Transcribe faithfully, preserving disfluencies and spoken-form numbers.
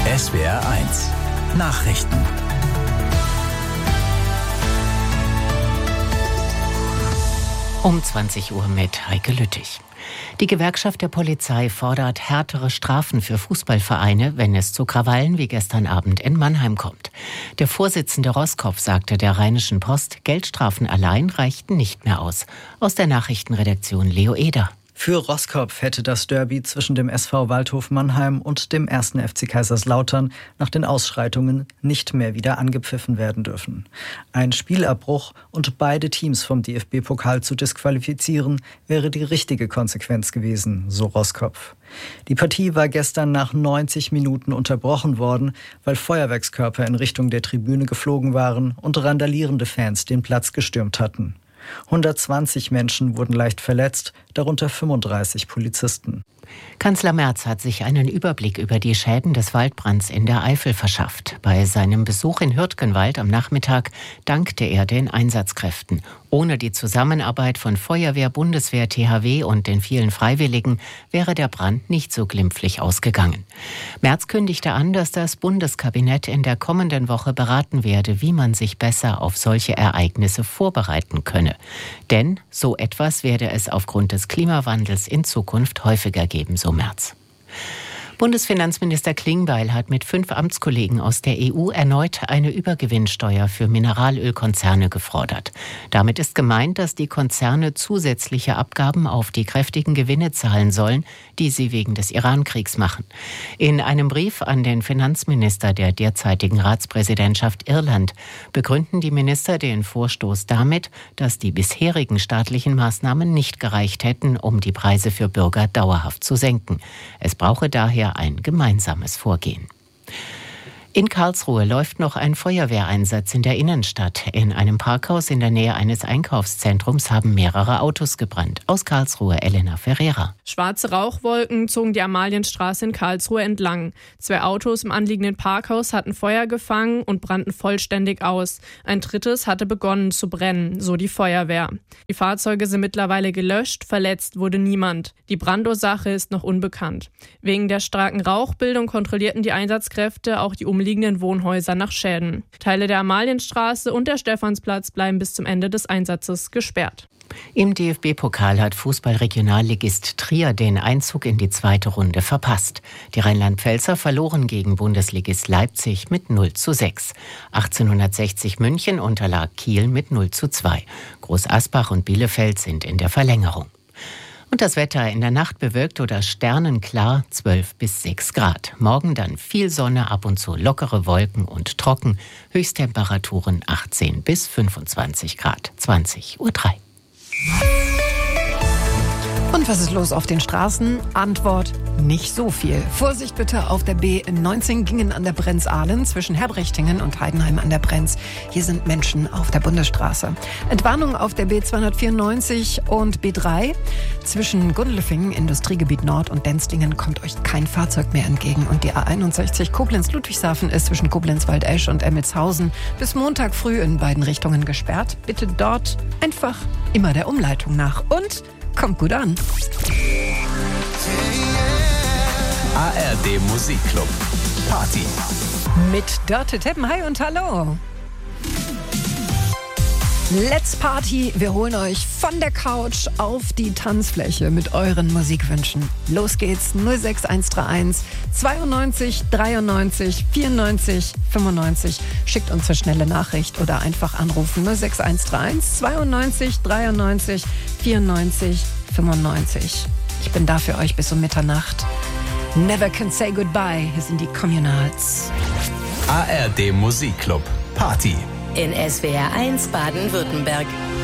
S W R eins Nachrichten. Um zwanzig Uhr mit Heike Lüttich. Die Gewerkschaft der Polizei fordert härtere Strafen für Fußballvereine, wenn es zu Krawallen wie gestern Abend in Mannheim kommt. Der Vorsitzende Roskopf sagte der Rheinischen Post, Geldstrafen allein reichten nicht mehr aus. Aus der Nachrichtenredaktion Leo Eder. Für Roskopf hätte das Derby zwischen dem S V Waldhof Mannheim und dem ersten F C Kaiserslautern nach den Ausschreitungen nicht mehr wieder angepfiffen werden dürfen. Ein Spielabbruch und beide Teams vom D F B-Pokal zu disqualifizieren, wäre die richtige Konsequenz gewesen, so Roskopf. Die Partie war gestern nach neunzig Minuten unterbrochen worden, weil Feuerwerkskörper in Richtung der Tribüne geflogen waren und randalierende Fans den Platz gestürmt hatten. hundertzwanzig Menschen wurden leicht verletzt, darunter fünfunddreißig Polizisten. Kanzler Merz hat sich einen Überblick über die Schäden des Waldbrands in der Eifel verschafft. Bei seinem Besuch in Hürtgenwald am Nachmittag dankte er den Einsatzkräften. Ohne die Zusammenarbeit von Feuerwehr, Bundeswehr, T H W und den vielen Freiwilligen wäre der Brand nicht so glimpflich ausgegangen. Merz kündigte an, dass das Bundeskabinett in der kommenden Woche beraten werde, wie man sich besser auf solche Ereignisse vorbereiten könne. Denn so etwas werde es aufgrund des Klimawandels in Zukunft häufiger geben, so Merz. Bundesfinanzminister Klingbeil hat mit fünf Amtskollegen aus der E U erneut eine Übergewinnsteuer für Mineralölkonzerne gefordert. Damit ist gemeint, dass die Konzerne zusätzliche Abgaben auf die kräftigen Gewinne zahlen sollen, die sie wegen des Iran-Kriegs machen. In einem Brief an den Finanzminister der derzeitigen Ratspräsidentschaft Irland begründen die Minister den Vorstoß damit, dass die bisherigen staatlichen Maßnahmen nicht gereicht hätten, um die Preise für Bürger dauerhaft zu senken. Es brauche daher ein gemeinsames Vorgehen. In Karlsruhe läuft noch ein Feuerwehreinsatz in der Innenstadt. In einem Parkhaus in der Nähe eines Einkaufszentrums haben mehrere Autos gebrannt. Aus Karlsruhe Elena Ferreira. Schwarze Rauchwolken zogen die Amalienstraße in Karlsruhe entlang. Zwei Autos im anliegenden Parkhaus hatten Feuer gefangen und brannten vollständig aus. Ein drittes hatte begonnen zu brennen, so die Feuerwehr. Die Fahrzeuge sind mittlerweile gelöscht, verletzt wurde niemand. Die Brandursache ist noch unbekannt. Wegen der starken Rauchbildung kontrollierten die Einsatzkräfte auch die umliegenden Wohnhäuser nach Schäden. Teile der Amalienstraße und der Stephansplatz bleiben bis zum Ende des Einsatzes gesperrt. Im D F B-Pokal hat Fußball-Regionalligist Trier den Einzug in die zweite Runde verpasst. Die Rheinland-Pfälzer verloren gegen Bundesligist Leipzig mit null zu sechs. achtzehnhundertsechzig München unterlag Kiel mit null zu zwei. Groß Asbach und Bielefeld sind in der Verlängerung. Und das Wetter in der Nacht bewölkt oder sternenklar zwölf bis sechs Grad. Morgen dann viel Sonne, ab und zu lockere Wolken und trocken. Höchsttemperaturen achtzehn bis fünfundzwanzig Grad. zwanzig Uhr drei. Und was ist los auf den Straßen? Antwort: nicht so viel. Vorsicht bitte auf der B neunzehn Gingen an der Brenz-Ahlen zwischen Herbrechtingen und Heidenheim an der Brenz. Hier sind Menschen auf der Bundesstraße. Entwarnung auf der B zweihundertvierundneunzig und B drei. Zwischen Gundelfingen, Industriegebiet Nord und Denzlingen kommt euch kein Fahrzeug mehr entgegen. Und die A einundsechzig Koblenz-Ludwigshafen ist zwischen Koblenz-Waldesch und Emmelshausen bis Montag früh in beiden Richtungen gesperrt. Bitte dort einfach immer der Umleitung nach. Und kommt gut an. A R D Musikclub Party mit Dörte Teppen. Hi und hallo. Let's Party. Wir holen euch von der Couch auf die Tanzfläche mit euren Musikwünschen. Los geht's. null sechs eins drei eins zweiundneunzig dreiundneunzig vierundneunzig fünfundneunzig. Schickt uns eine schnelle Nachricht oder einfach anrufen. null sechs eins drei eins zweiundneunzig dreiundneunzig vierundneunzig fünfundneunzig. Ich bin da für euch bis um Mitternacht. Never Can Say Goodbye. Hier sind die Communals. A R D Musikclub Party in S W R eins Baden-Württemberg.